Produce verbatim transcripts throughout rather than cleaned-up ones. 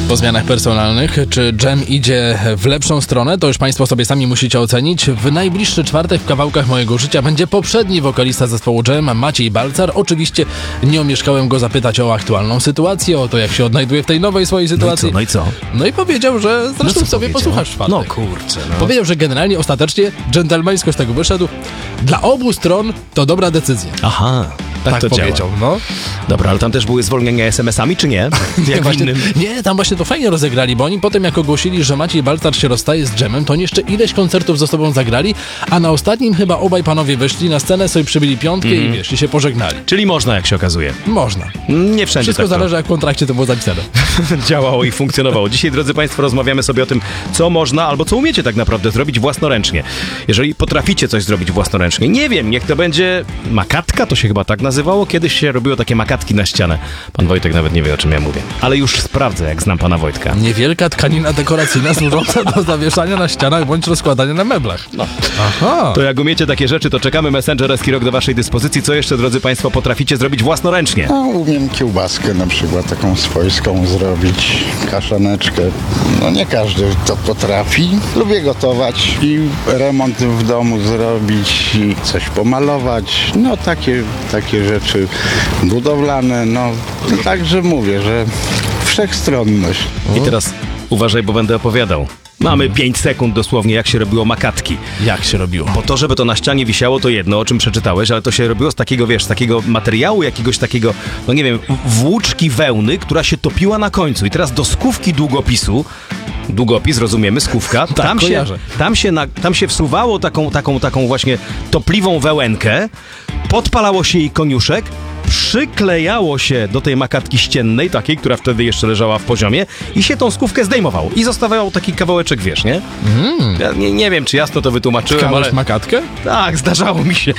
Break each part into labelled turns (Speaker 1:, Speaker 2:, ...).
Speaker 1: Po zmianach personalnych, czy dżem idzie w lepszą stronę, to już Państwo sobie sami musicie ocenić. W najbliższy czwartek w Kawałkach Mojego Życia będzie poprzedni wokalista zespołu Dżem, Maciej Balcar. Oczywiście nie omieszkałem go zapytać o aktualną sytuację, o to, jak się odnajduje w tej nowej swojej sytuacji.
Speaker 2: No i co? No i co?
Speaker 1: No i powiedział, że zresztą
Speaker 2: no
Speaker 1: sobie
Speaker 2: powiedział?
Speaker 1: posłuchasz w czwartek.
Speaker 2: No kurczę, no.
Speaker 1: Powiedział, że generalnie, ostatecznie, dżentelmeńsko z tego wyszedł. Dla obu stron to dobra decyzja.
Speaker 2: Aha, tak,
Speaker 1: Tak
Speaker 2: to
Speaker 1: powiedział,
Speaker 2: działa.
Speaker 1: no.
Speaker 2: Dobra, ale tam też były zwolnienia es em esami, czy nie? Jak w
Speaker 1: właśnie,
Speaker 2: innym?
Speaker 1: nie, tam właśnie to fajnie rozegrali, bo oni potem jak ogłosili, że Maciej Balcar się rozstaje z Dżemem, to oni jeszcze ileś koncertów ze sobą zagrali, a na ostatnim chyba obaj panowie wyszli na scenę, sobie przybili piątkę mm. i wiesz, i się pożegnali.
Speaker 2: Czyli można, jak się okazuje.
Speaker 1: Można.
Speaker 2: Nie wszędzie
Speaker 1: Wszystko
Speaker 2: tak
Speaker 1: zależy, jak w kontrakcie to było zapisane.
Speaker 2: działało i funkcjonowało. Dzisiaj, drodzy Państwo, rozmawiamy sobie o tym, co można albo co umiecie tak naprawdę zrobić własnoręcznie. Jeżeli potraficie coś zrobić własnoręcznie. Nie wiem, niech to będzie makatka, to się chyba tak nazywało. Kiedyś się robiło takie makatki na ścianę. Pan Wojtek nawet nie wie, o czym ja mówię. Ale już sprawdzę, jak znam pana Wojtka.
Speaker 1: Niewielka tkanina dekoracyjna służąca do zawieszania na ścianach bądź rozkładania na meblach. No. Aha.
Speaker 2: To jak umiecie takie rzeczy, to czekamy. Messenger Eskirok do waszej dyspozycji. Co jeszcze, drodzy Państwo, potraficie zrobić własnoręcznie?
Speaker 3: No, umiem kiełbaskę na przykład taką swojską zrobić, kaszaneczkę. No nie każdy to potrafi. Lubię gotować i remont w domu zrobić, i coś pomalować. No takie, takie rzeczy budowlane. No także mówię, że wszechstronność.
Speaker 2: I teraz uważaj, bo będę opowiadał. Mamy pięć sekund dosłownie, jak się robiło makatki.
Speaker 1: Jak się robiło?
Speaker 2: Bo to, żeby to na ścianie wisiało, to jedno, o czym przeczytałeś, ale to się robiło z takiego, wiesz, z takiego materiału, jakiegoś takiego, no nie wiem, włóczki wełny, która się topiła na końcu. I teraz do skówki długopisu, długopis, rozumiemy, skówka,
Speaker 1: tak,
Speaker 2: tam, się,
Speaker 1: kojarzę.
Speaker 2: tam, się na, tam się wsuwało taką, taką, taką właśnie topliwą wełenkę, podpalało się jej koniuszek, przyklejało się do tej makatki ściennej, takiej, która wtedy jeszcze leżała w poziomie, i się tą skówkę zdejmowało. I zostawał taki kawałeczek, wiesz, nie? Mm. Ja nie, nie wiem, czy jasno to wytłumaczyłem,
Speaker 1: Tkałeś
Speaker 2: ale...
Speaker 1: makatkę?
Speaker 2: Tak, zdarzało mi się.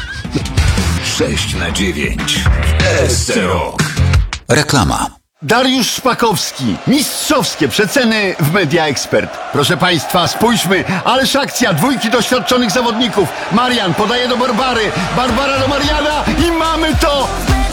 Speaker 4: sześć na dziewięć. Eszterok.
Speaker 5: Reklama.
Speaker 6: Dariusz Szpakowski. Mistrzowskie przeceny w Media Expert. Proszę Państwa, spójrzmy, ależ akcja, dwójki doświadczonych zawodników. Marian podaje do Barbary, Barbara do Mariana i mamy to!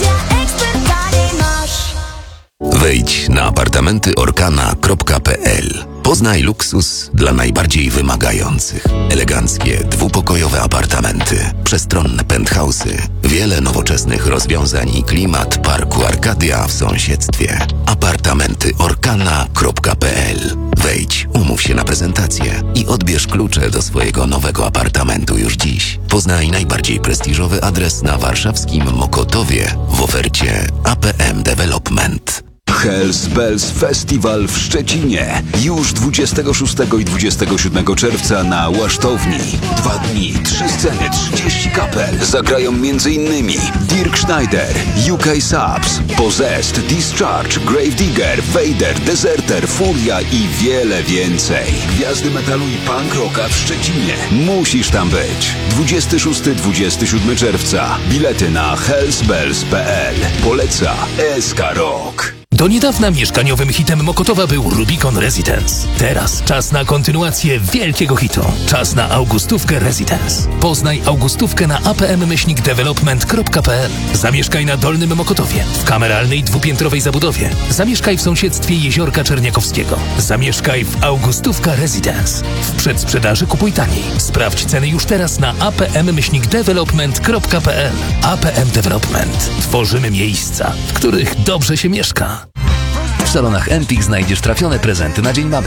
Speaker 5: Wejdź na apartamenty orkana kropka p l. Poznaj luksus dla najbardziej wymagających. Eleganckie, dwupokojowe apartamenty, przestronne penthouse'y, wiele nowoczesnych rozwiązań i klimat parku Arkadia w sąsiedztwie. apartamenty orkana kropka p l. Wejdź, umów się na prezentację i odbierz klucze do swojego nowego apartamentu już dziś. Poznaj najbardziej prestiżowy adres na warszawskim Mokotowie w ofercie A P M Development.
Speaker 4: Hells Bells Festival w Szczecinie. Już dwudziestego szóstego i dwudziestego siódmego czerwca na Łasztowni. Dwa dni, trzy sceny, trzydzieści kapel. Zagrają m.in. Dirk Schneider, U K Subs, Possessed, Discharge, Gravedigger, Vader, Deserter, Furia i wiele więcej. Gwiazdy metalu i punk rocka w Szczecinie. Musisz tam być. dwudziestego szóstego do dwudziestego siódmego czerwca. Bilety na hellsbells kropka p l. Poleca S K Rock.
Speaker 7: Do niedawna mieszkaniowym hitem Mokotowa był Rubicon Residence. Teraz czas na kontynuację wielkiego hitu. Czas na Augustówkę Residence. Poznaj Augustówkę na a p m myślnik development kropka p l. Zamieszkaj na Dolnym Mokotowie, w kameralnej dwupiętrowej zabudowie. Zamieszkaj w sąsiedztwie Jeziorka Czerniakowskiego. Zamieszkaj w Augustówka Residence. W przedsprzedaży kupuj taniej. Sprawdź ceny już teraz na a p m myślnik development kropka p l. A P M Development. Tworzymy miejsca, w których dobrze się mieszka.
Speaker 8: W salonach Empik znajdziesz trafione prezenty na Dzień Mamy.